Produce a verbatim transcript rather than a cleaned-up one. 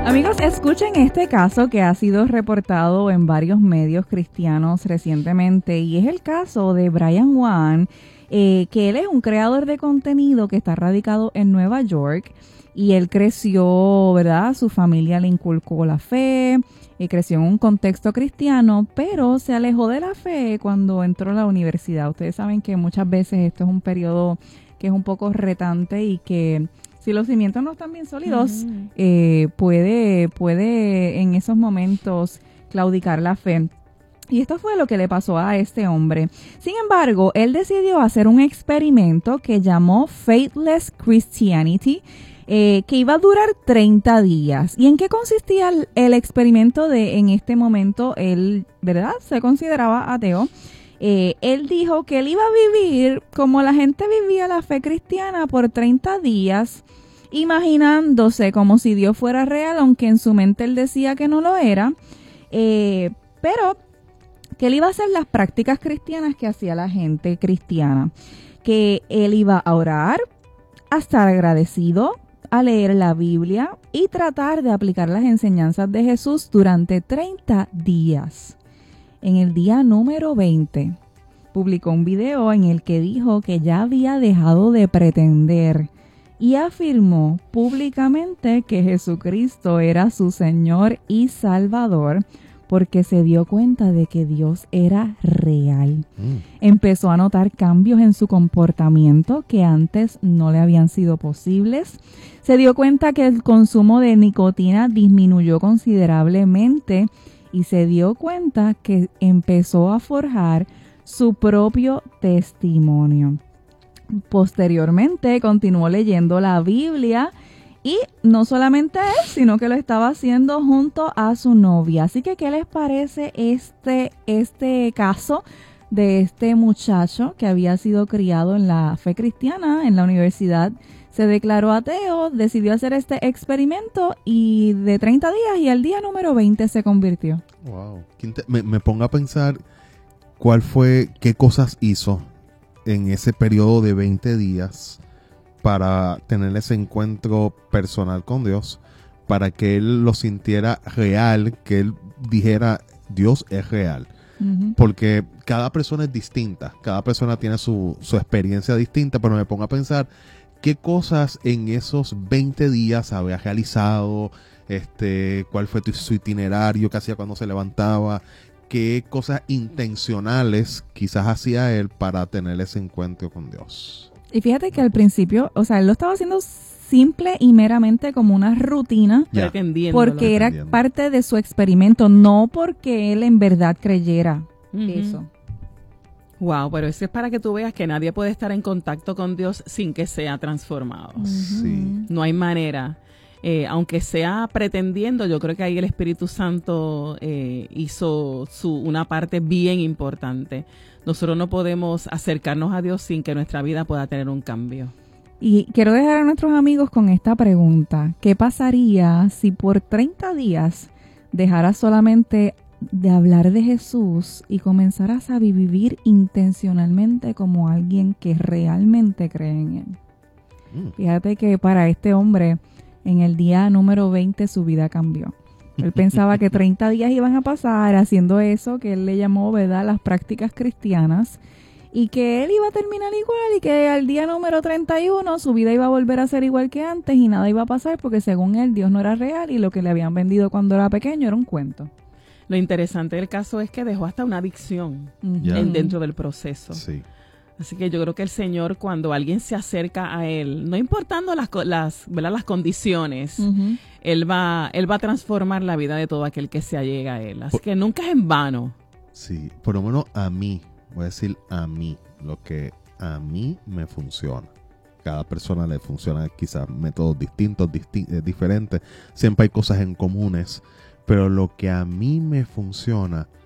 Amigos, escuchen este caso que ha sido reportado en varios medios cristianos recientemente, y es el caso de Brian Hwan, eh, que él es un creador de contenido que está radicado en Nueva York, y él creció, ¿verdad? Su familia le inculcó la fe, y creció en un contexto cristiano, pero se alejó de la fe cuando entró a la universidad. Ustedes saben que muchas veces esto es un periodo que es un poco retante y que si los cimientos no están bien sólidos, uh-huh. eh, puede, puede en esos momentos claudicar la fe. Y esto fue lo que le pasó a este hombre. Sin embargo, él decidió hacer un experimento que llamó Faithless Christianity, eh, que iba a durar treinta días. ¿Y en qué consistía el, el experimento de, en este momento, él, ¿verdad? Se consideraba ateo. Eh, él dijo que él iba a vivir como la gente vivía la fe cristiana por treinta días, imaginándose como si Dios fuera real, aunque en su mente él decía que no lo era, eh, pero que él iba a hacer las prácticas cristianas que hacía la gente cristiana, que él iba a orar, a estar agradecido, a leer la Biblia y tratar de aplicar las enseñanzas de Jesús durante treinta días. En el día número veinte, publicó un video en el que dijo que ya había dejado de pretender y afirmó públicamente que Jesucristo era su Señor y Salvador porque se dio cuenta de que Dios era real. Mm. Empezó a notar cambios en su comportamiento que antes no le habían sido posibles. Se dio cuenta que el consumo de nicotina disminuyó considerablemente y se dio cuenta que empezó a forjar su propio testimonio. Posteriormente continuó leyendo la Biblia y no solamente él, sino que lo estaba haciendo junto a su novia. Así que, ¿qué les parece este, este caso de este muchacho que había sido criado en la fe cristiana en la universidad? Se declaró ateo, decidió hacer este experimento y de treinta días y al día número veinte se convirtió. Wow. Me, me pongo a pensar cuál fue, qué cosas hizo en ese periodo de veinte días para tener ese encuentro personal con Dios, para que él lo sintiera real, que él dijera, Dios es real. Uh-huh. Porque cada persona es distinta, cada persona tiene su, su experiencia distinta, pero me pongo a pensar qué cosas en esos veinte días había realizado, este, cuál fue tu, su itinerario, qué hacía cuando se levantaba, qué cosas intencionales quizás hacía él para tener ese encuentro con Dios. Y fíjate que al principio, o sea, él lo estaba haciendo simple y meramente como una rutina, yeah. porque era parte de su experimento, no porque él en verdad creyera uh-huh. eso. Wow, pero eso es para que tú veas que nadie puede estar en contacto con Dios sin que sea transformado. Uh-huh. Sí. No hay manera. Eh, aunque sea pretendiendo, yo creo que ahí el Espíritu Santo eh, hizo su, una parte bien importante. Nosotros no podemos acercarnos a Dios sin que nuestra vida pueda tener un cambio. Y quiero dejar a nuestros amigos con esta pregunta. ¿Qué pasaría si por treinta días dejaras solamente de hablar de Jesús y comenzaras a vivir intencionalmente como alguien que realmente cree en Él? Mm. Fíjate que para este hombre, en el día número veinte, su vida cambió. Él pensaba que treinta días iban a pasar haciendo eso que él le llamó, ¿verdad?, las prácticas cristianas, y que él iba a terminar igual y que al día número treinta y uno su vida iba a volver a ser igual que antes y nada iba a pasar porque según él Dios no era real y lo que le habían vendido cuando era pequeño era un cuento. Lo interesante del caso es que dejó hasta una adicción uh-huh. yeah. en, dentro del proceso. Sí. Así que yo creo que el Señor, cuando alguien se acerca a Él, no importando las, las, ¿verdad?, las condiciones, uh-huh. Él va, Él va a transformar la vida de todo aquel que se allega a Él. Así por, que nunca es en vano. Sí, por lo menos a mí, voy a decir a mí, lo que a mí me funciona. Cada persona le funciona quizás métodos distintos, disti- diferentes. Siempre hay cosas en comunes, pero lo que a mí me funciona